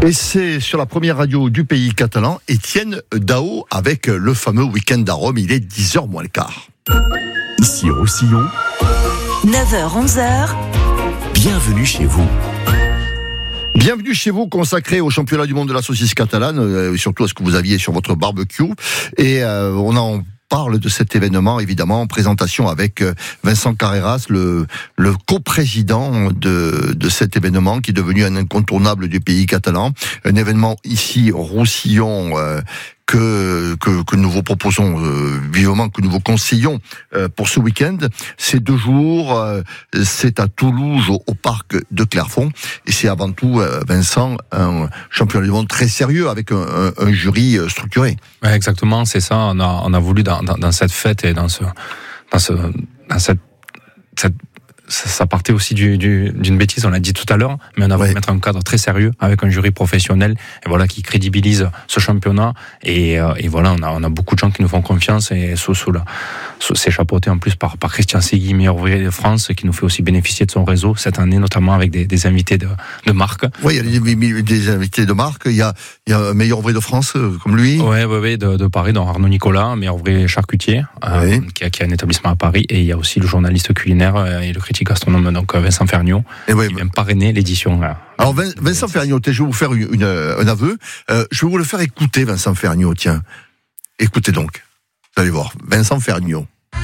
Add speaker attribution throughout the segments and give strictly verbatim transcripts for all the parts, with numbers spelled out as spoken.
Speaker 1: Et c'est sur la première radio du pays catalan, Étienne Daho avec le fameux week-end à Rome. Il est dix heures moins le quart.
Speaker 2: Ici Roussillon,
Speaker 3: neuf heures onze heures.
Speaker 2: Bienvenue chez vous.
Speaker 1: Bienvenue chez vous, consacré au championnat du monde de la saucisse catalane, euh, surtout à ce que vous aviez sur votre barbecue. Et euh, on en parle de cet événement, évidemment, en présentation avec Vincent Carreras, le, le coprésident de, de cet événement, qui est devenu un incontournable du pays catalan. Un événement ici, Roussillon, euh, que, que, que nous vous proposons euh, vivement, que nous vous conseillons euh, pour ce week-end. C'est deux jours, euh, c'est à Toulouse, au, au parc de Clerfont, et c'est avant tout, euh, Vincent, un championnat du monde très sérieux, avec un, un, un jury euh, structuré.
Speaker 4: Ouais, exactement, c'est ça. On a, on a voulu dans, dans, dans cette fête et dans ce, dans ce, dans cette, cette ça partait aussi du, du, d'une bêtise, on l'a dit tout à l'heure, mais on a voulu ouais. mettre un cadre très sérieux avec un jury professionnel, et voilà, qui crédibilise ce championnat. Et, euh, et voilà, on a, on a beaucoup de gens qui nous font confiance, et sous, sous la, sous, c'est chapeauté en plus par, par Christian Segui, meilleur ouvrier de France, qui nous fait aussi bénéficier de son réseau cette année, notamment avec des, des invités de, de marque.
Speaker 1: Oui, il y a des, des invités de marque. Il y a, il y a un meilleur ouvrier de France euh, comme lui.
Speaker 4: Oui, oui, oui, de, de Paris, dans Arnaud Nicolas, meilleur ouvrier charcutier, euh, oui. qui, a, qui a un établissement à Paris. Et il y a aussi le journaliste culinaire et le critique gastronome, donc Vincent Ferniaud, et ouais, qui vient parrainer l'édition. Là.
Speaker 1: Alors Vincent Ferniaud, je vais vous faire une, une, un aveu. Euh, je vais vous le faire écouter, Vincent Ferniaud. Tiens, écoutez donc. Vous allez voir, Vincent Ferniaud.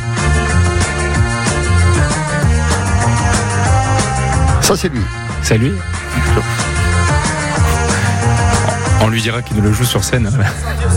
Speaker 1: Ça, c'est lui.
Speaker 4: C'est lui. On lui dira qu'il nous le joue sur scène.